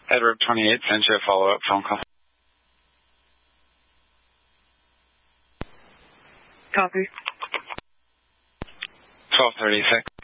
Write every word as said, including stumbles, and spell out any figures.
Edward twenty-eight sent you a follow-up phone call. Copy. twelve thirty-six.